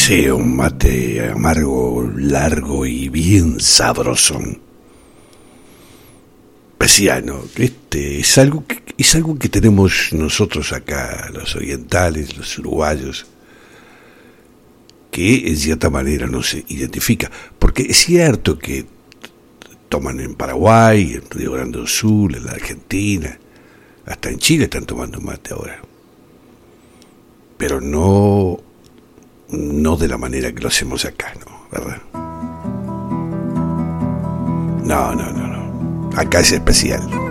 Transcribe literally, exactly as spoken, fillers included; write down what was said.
Sí, un mate amargo, largo y bien sabrosón. Pesiano, este es algo que, es algo que tenemos nosotros acá, los orientales, los uruguayos, que en cierta manera nos identifica, porque es cierto que toman en Paraguay, en Río Grande do Sul, en la Argentina, hasta en Chile están tomando mate ahora, pero no, no de la manera que lo hacemos acá, ¿no? ¿Verdad? No, no, no, no. Acá es especial.